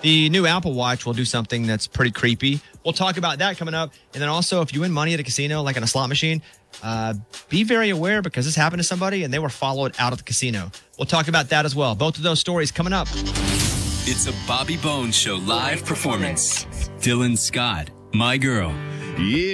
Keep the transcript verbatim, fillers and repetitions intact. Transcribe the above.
The new Apple Watch will do something that's pretty creepy. We'll talk about that coming up. And then also, if you win money at a casino, like on a slot machine, uh, be very aware because this happened to somebody and they were followed out of the casino. We'll talk about that as well. Both of those stories coming up. It's a Bobby Bones Show live performance. Dylan Scott, My Girl. Yeah.